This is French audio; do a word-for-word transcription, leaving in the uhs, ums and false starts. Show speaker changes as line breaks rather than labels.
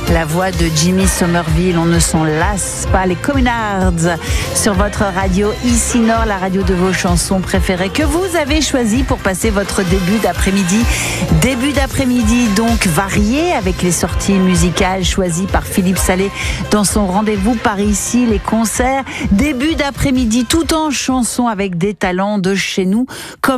La voix de Jimmy Somerville, on ne s'en lasse pas. Les Communards sur votre radio Ici Nord, la radio de vos chansons préférées que vous avez choisi pour passer votre début d'après-midi. Début d'après-midi donc varié avec les sorties musicales choisies par Philippe Salé dans son rendez-vous par ici, les concerts. Début d'après-midi tout en chansons avec des talents de chez nous comme